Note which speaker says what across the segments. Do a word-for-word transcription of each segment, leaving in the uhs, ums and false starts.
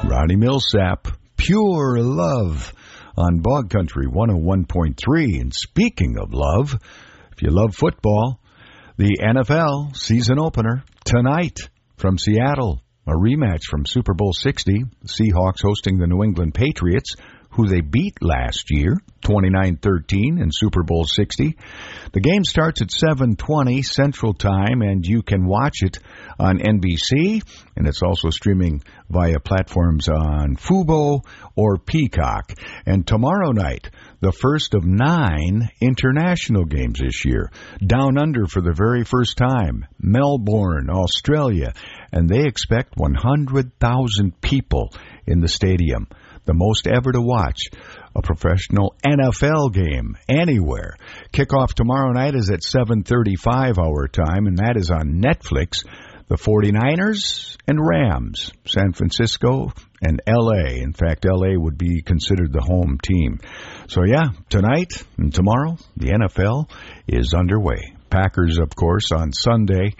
Speaker 1: Ronnie Millsap, Pure Love on Bog Country one oh one point three. And speaking of love, if you love football, the N F L season opener tonight from Seattle, a rematch from Super Bowl sixty, the Seahawks hosting the New England Patriots, who they beat last year, twenty-nine thirteen in Super Bowl sixty. The game starts at seven twenty Central Time, and you can watch it on N B C, and it's also streaming via platforms on Fubo or Peacock. And tomorrow night, the first of nine international games this year. Down Under for the very first time, Melbourne, Australia, and they expect one hundred thousand people in the stadium. The most ever to watch a professional N F L game anywhere. Kickoff tomorrow night is at seven thirty-five our time, and that is on Netflix. The 49ers and Rams, San Francisco and L A. In fact, L A would be considered the home team. So, yeah, tonight and tomorrow, the N F L is underway. Packers, of course, on Sunday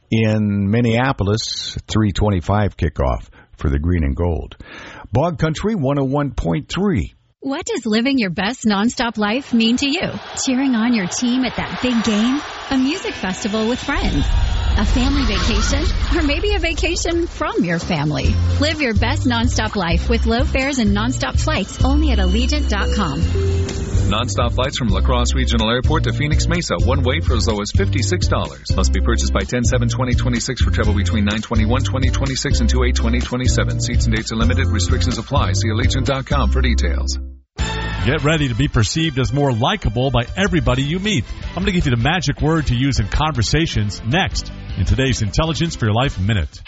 Speaker 1: in Minneapolis, three twenty-five kickoff for the green and gold. Bog Country one oh one point three.
Speaker 2: What does living your best nonstop life mean to you? Cheering on your team at that big game? A music festival with friends? A family vacation? Or maybe a vacation from your family? Live your best nonstop life with low fares and nonstop flights only at Allegiant dot com.
Speaker 3: Nonstop flights from La Crosse Regional Airport to Phoenix Mesa, one way for as low as fifty-six dollars. Must be purchased by ten seven twenty twenty-six for travel between nine twenty-one twenty twenty-six and two eight twenty twenty-seven. Seats and dates are limited. Restrictions apply. See Allegiant dot com for details.
Speaker 4: Get ready to be perceived as more likable by everybody you meet. I'm going to give you the magic word to use in conversations next in today's Intelligence for Your Life Minute.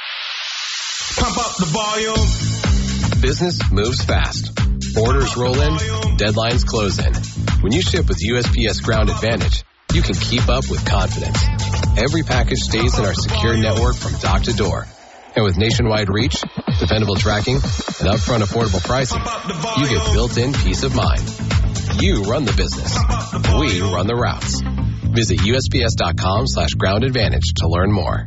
Speaker 5: Pump up the volume.
Speaker 6: Business moves fast. Orders roll in, deadlines close in. When you ship with U S P S Ground Advantage, you can keep up with confidence. Every package stays in our secure network from dock to door. And with nationwide reach, dependable tracking, and upfront affordable pricing, you get built-in peace of mind. You run the business. We run the routes. Visit U S P S dot com slash ground advantage to learn more.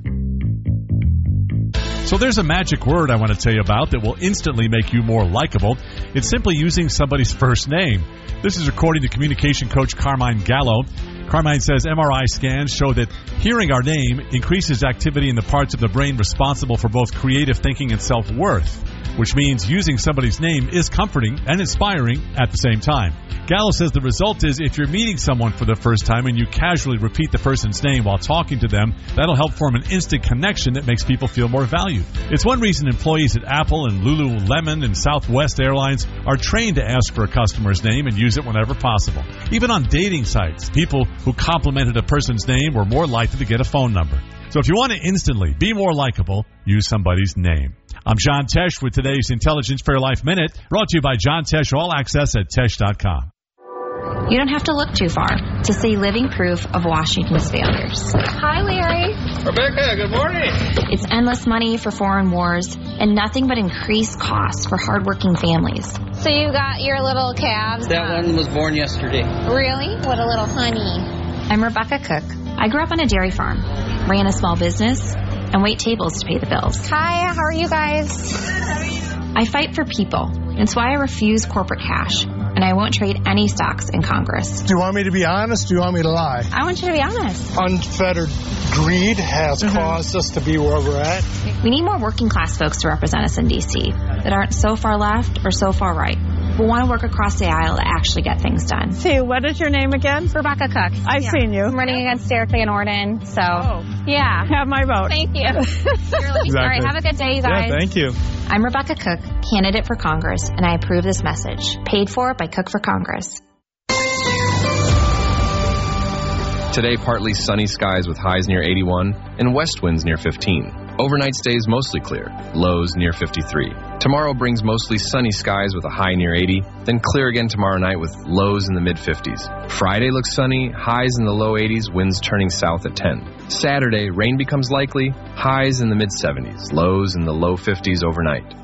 Speaker 4: So there's a magic word I want to tell you about that will instantly make you more likable. It's simply using somebody's first name. This is according to communication coach Carmine Gallo. Carmine says M R I scans show that hearing our name increases activity in the parts of the brain responsible for both creative thinking and self-worth, which means using somebody's name is comforting and inspiring at the same time. Gallo says the result is if you're meeting someone for the first time and you casually repeat the person's name while talking to them, that'll help form an instant connection that makes people feel more valued. It's one reason employees at Apple and Lululemon and Southwest Airlines are trained to ask for a customer's name and use it whenever possible. Even on dating sites, people who complimented a person's name were more likely to get a phone number. So if you want to instantly be more likable, use somebody's name. I'm John Tesh with today's Intelligence for Your Life Minute, brought to you by John Tesh, all access at tesh dot com.
Speaker 7: You don't have to look too far to see living proof of Washington's failures. Hi, Larry.
Speaker 8: Rebecca, good morning.
Speaker 7: It's endless money for foreign wars and nothing but increased costs for hardworking families.
Speaker 9: So you got your little calves?
Speaker 8: That
Speaker 9: um,
Speaker 8: one was born yesterday.
Speaker 9: Really? What a little honey.
Speaker 7: I'm Rebecca Cook. I grew up on a dairy farm, ran a small business, and wait tables to pay the bills.
Speaker 9: Hi, how are you guys?
Speaker 7: I fight for people. It's why I refuse corporate cash, and I won't trade any stocks in Congress.
Speaker 10: Do you want me to be honest? Do you want me to lie?
Speaker 7: I want you to be honest.
Speaker 10: Unfettered greed has mm-hmm. caused us to be where we're at.
Speaker 7: We need more working class folks to represent us in D C that aren't so far left or so far right. We want to work across the aisle to actually get things done.
Speaker 11: See, what is your name again?
Speaker 9: Rebecca Cook.
Speaker 11: I've
Speaker 9: yeah.
Speaker 11: seen you.
Speaker 9: I'm running against Eric Van Orden, so
Speaker 11: oh.
Speaker 9: yeah.
Speaker 11: Have my vote.
Speaker 9: Thank you. Exactly. All right, have a good day, you guys.
Speaker 10: Yeah, thank you.
Speaker 7: I'm Rebecca Cook, candidate for Congress, and I approve this message. Paid for by Cook for Congress.
Speaker 6: Today, partly sunny skies with highs near eighty-one and west winds near fifteen. Overnight stays mostly clear, lows near fifty-three. Tomorrow brings mostly sunny skies with a high near eighty, then clear again tomorrow night with lows in the mid-fifties. Friday looks sunny, highs in the low eighties, winds turning south at ten. Saturday, rain becomes likely, highs in the mid-seventies, lows in the low fifties overnight.